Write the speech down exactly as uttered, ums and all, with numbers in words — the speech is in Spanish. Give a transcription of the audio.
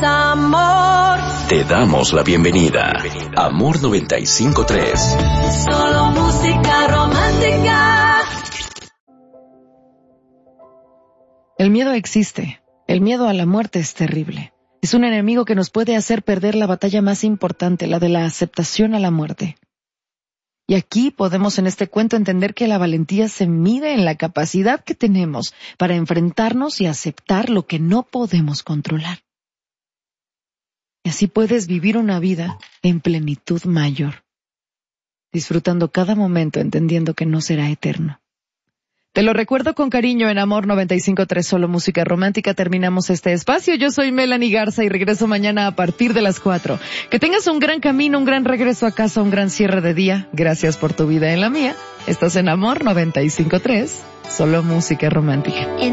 amor. Te damos la bienvenida. Amor noventa y cinco punto tres. Solo música romántica. El miedo existe. El miedo a la muerte es terrible. Es un enemigo que nos puede hacer perder la batalla más importante, la de la aceptación a la muerte. Y aquí podemos en este cuento entender que la valentía se mide en la capacidad que tenemos para enfrentarnos y aceptar lo que no podemos controlar. Y así puedes vivir una vida en plenitud mayor, disfrutando cada momento entendiendo que no será eterno. Te lo recuerdo con cariño en Amor noventa y cinco punto tres, solo música romántica. Terminamos este espacio. Yo soy Melanie Garza y regreso mañana a partir de las cuatro. Que tengas un gran camino, un gran regreso a casa, un gran cierre de día. Gracias por tu vida en la mía. Estás en Amor noventa y cinco punto tres, solo música romántica.